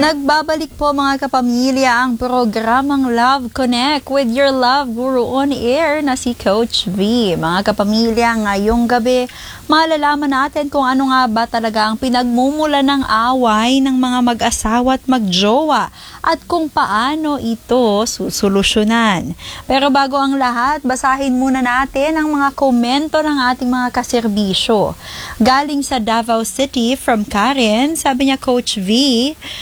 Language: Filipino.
Nagbabalik po mga kapamilya ang programang Love Connect with your Love Guru on Air na si Coach V. Mga kapamilya, ngayong gabi, malalaman natin kung ano nga ba talaga ang pinagmumula ng away ng mga mag-asawa at magjowa at kung paano ito susolusyonan. Pero bago ang lahat, basahin muna natin ang mga komento ng ating mga kaserbisyo. Galing sa Davao City from Karen, sabi niya, Coach V,